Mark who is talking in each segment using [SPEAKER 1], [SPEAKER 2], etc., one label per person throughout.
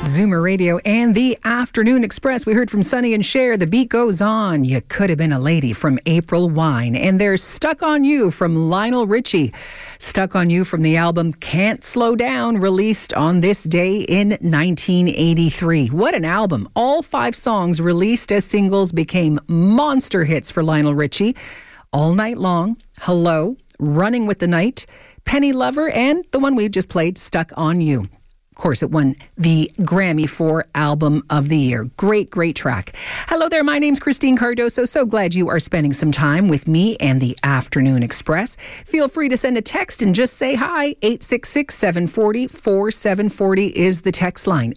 [SPEAKER 1] Zoomer Radio and the Afternoon Express. We heard from Sonny and Cher, The Beat Goes On. You Could Have Been a Lady from April Wine. And there's Stuck on You from Lionel Richie. Stuck on You from the album Can't Slow Down, released on this day in 1983. What an album. All 5 songs released as singles became monster hits for Lionel Richie. All Night Long, Hello, Running with the Night, Penny Lover, and the one we just played, Stuck on You. Of course, it won the Grammy for Album of the Year. Great, great track. Hello there, my name's Christine Cardoso. So glad you are spending some time with me and the Afternoon Express. Feel free to send a text and just say hi. 866-740-4740 is the text line.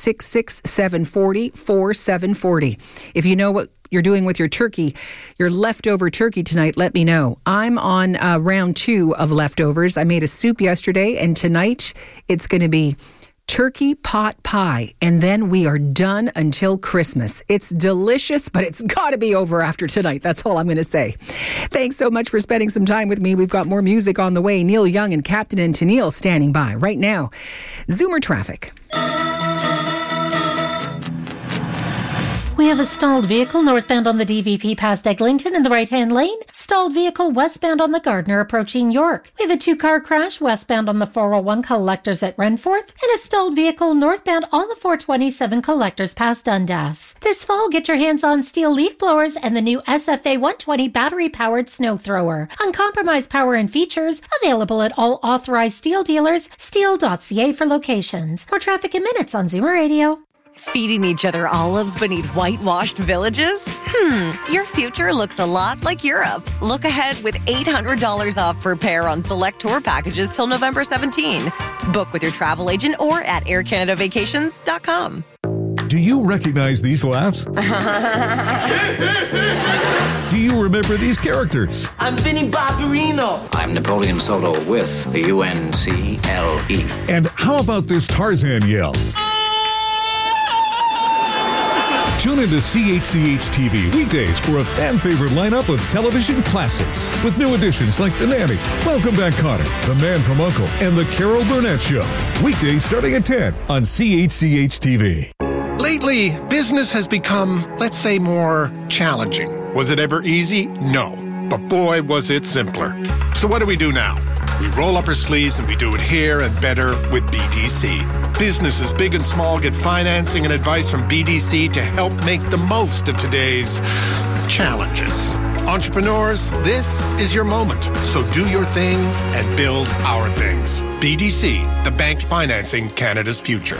[SPEAKER 1] 866-740-4740. If you know what you're doing with your turkey, your leftover turkey tonight, let me know. I'm on round 2 of leftovers. I made a soup yesterday, and tonight it's going to be turkey pot pie, and then we are done until Christmas. It's delicious, but it's got to be over after tonight. That's all I'm going to say. Thanks so much for spending some time with me. We've got more music on the way. Neil Young and Captain and Tennille standing by right now. Zoomer traffic.
[SPEAKER 2] We have a stalled vehicle northbound on the DVP past Eglinton in the right-hand lane. Stalled vehicle westbound on the Gardner approaching York. We have a 2-car crash westbound on the 401 Collectors at Renforth. And a stalled vehicle northbound on the 427 Collectors past Dundas. This fall, get your hands on steel leaf blowers and the new SFA 120 battery-powered snow thrower. Uncompromised power and features. Available at all authorized steel dealers. Steel.ca for locations. More traffic in minutes on Zoomer Radio.
[SPEAKER 3] Feeding each other olives beneath whitewashed villages? Your future looks a lot like Europe. Look ahead with $800 off per pair on select tour packages till November 17. Book with your travel agent or at aircanadavacations.com.
[SPEAKER 4] Do you recognize these laughs? Do you remember these characters?
[SPEAKER 5] I'm Vinnie Barbarino.
[SPEAKER 6] I'm Napoleon Solo with the UNCLE.
[SPEAKER 4] And how about this Tarzan yell? Tune into CHCH TV weekdays for a fan-favorite lineup of television classics with new additions like The Nanny, Welcome Back Kotter, The Man from U.N.C.L.E., and The Carol Burnett Show. Weekdays starting at 10 on CHCH TV.
[SPEAKER 7] Lately, business has become, let's say, more challenging. Was it ever easy? No. But boy, was it simpler. So what do we do now? We roll up our sleeves and we do it here and better with BDC. Businesses big and small get financing and advice from BDC to help make the most of today's challenges. Entrepreneurs, this is your moment. So do your thing and build our things. BDC, the bank financing Canada's future.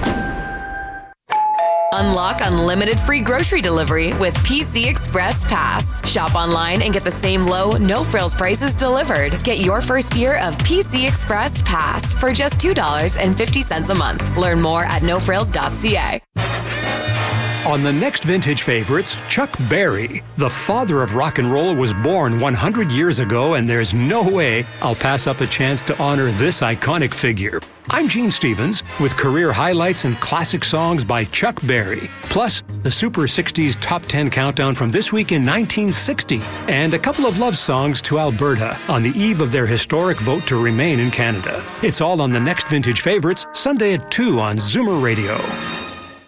[SPEAKER 3] Unlock unlimited free grocery delivery with PC Express Pass. Shop online and get the same low, no-frills prices delivered. Get your first year of PC Express Pass for just $2.50 a month. Learn more at nofrills.ca.
[SPEAKER 8] On the next Vintage Favorites, Chuck Berry. The father of rock and roll was born 100 years ago, and there's no way I'll pass up a chance to honor this iconic figure. I'm Gene Stevens with career highlights and classic songs by Chuck Berry. Plus, the Super 60s Top 10 Countdown from this week in 1960. And a couple of love songs to Alberta on the eve of their historic vote to remain in Canada. It's all on the next Vintage Favorites, Sunday at 2 on Zoomer Radio.